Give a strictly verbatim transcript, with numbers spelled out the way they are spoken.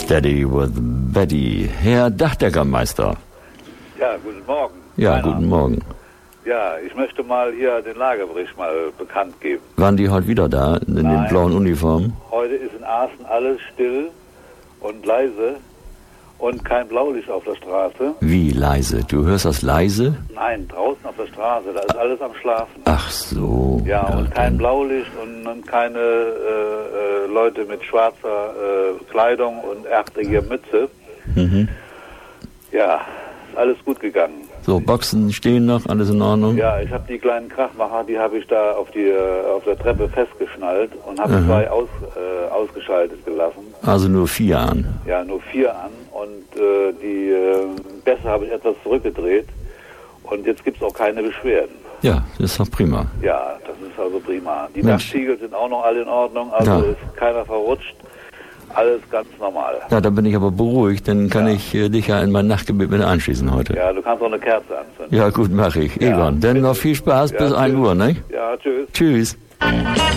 Steady with Betty. Herr Dachdeckermeister. Ja, guten Morgen. Ja, Meiner. guten Morgen. Ja, ich möchte mal hier den Lagerbericht mal bekannt geben. Waren die heute wieder da, in Nein. den blauen Uniformen? Heute ist in Aachen alles still und leise und kein Blaulicht auf der Straße. Wie leise? Du hörst das leise? Nein, draußen auf der Straße, da ist alles am Schlafen. Ach so. Ja, ja und kein dann- Blaulicht und, und keine äh, äh, Leute mit schwarzer äh, Kleidung und ärmlicher Mütze. Mhm. Ja, ist alles gut gegangen. So, Boxen stehen noch, alles in Ordnung? Ja, ich habe die kleinen Krachmacher, die habe ich da auf die äh, auf der Treppe festgeschnallt und habe Aha. zwei aus, äh, ausgeschaltet gelassen. Also nur vier an. Ja, nur vier an und äh, die äh, Bässe habe ich etwas zurückgedreht und jetzt gibt es auch keine Beschwerden. Ja, das ist doch prima. Ja, das ist also prima. Die Mensch. Dachziegel sind auch noch alle in Ordnung, also Ja. ist keiner verrutscht. Alles ganz normal. Ja, da bin ich aber beruhigt, dann kann Ja. ich äh, dich ja in mein Nachtgebet mit anschließen heute. Ja, du kannst auch eine Kerze anzünden. Ja, gut, mache ich. Ja, Egon, dann bitte. noch viel Spaß Ja, bis ein tschüss. Uhr, ne? Ja, tschüss. Tschüss.